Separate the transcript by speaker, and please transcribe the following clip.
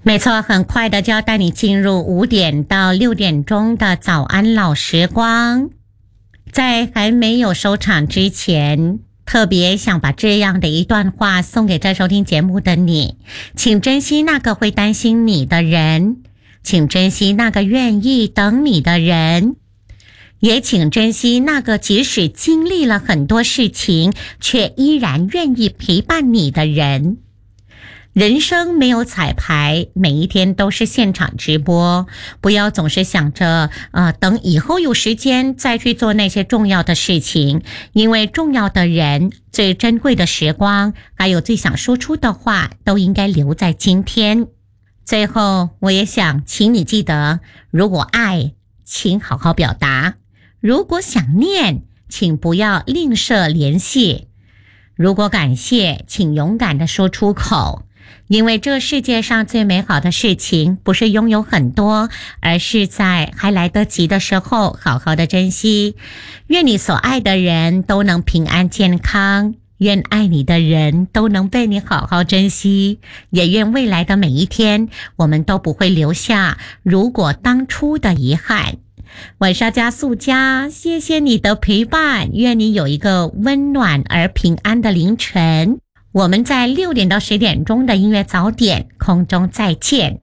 Speaker 1: 没错，很快的就要带你进入5点到6点钟的早安老时光。在还没有收场之前，特别想把这样的一段话送给在收听节目的你，请珍惜那个会担心你的人，请珍惜那个愿意等你的人，也请珍惜那个即使经历了很多事情却依然愿意陪伴你的人。人生没有彩排，每一天都是现场直播，不要总是想着等以后有时间再去做那些重要的事情，因为重要的人、最珍贵的时光，还有最想说出的话，都应该留在今天。最后，我也想请你记得，如果爱，请好好表达；如果想念，请不要吝啬联系；如果感谢，请勇敢地说出口。因为这世界上最美好的事情不是拥有很多，而是在还来得及的时候好好的珍惜。愿你所爱的人都能平安健康，愿爱你的人都能被你好好珍惜，也愿未来的每一天我们都不会留下如果当初的遗憾。晚上加速加，谢谢你的陪伴，愿你有一个温暖而平安的凌晨。我们在6点到10点钟的音乐早点空中再见。